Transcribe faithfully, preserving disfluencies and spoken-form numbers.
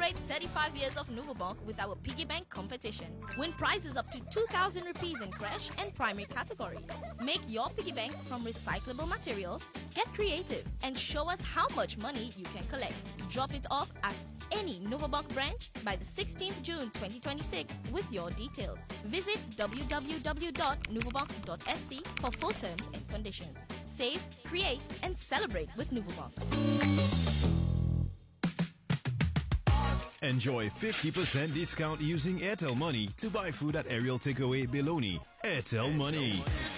Celebrate thirty-five years of Nuvobank with our piggy bank competition. Win prizes up to two thousand rupees in creche and primary categories. Make your piggy bank from recyclable materials, get creative, and show us how much money you can collect. Drop it off at any Nuvobank branch by the sixteenth of June twenty twenty-six with your details. Visit w w w dot nuvobank dot s c for full terms and conditions. Save, create, and celebrate with Nuvobank. Enjoy fifty percent discount using Airtel Money to buy food at Ariel Takeaway Beloni. Airtel Money.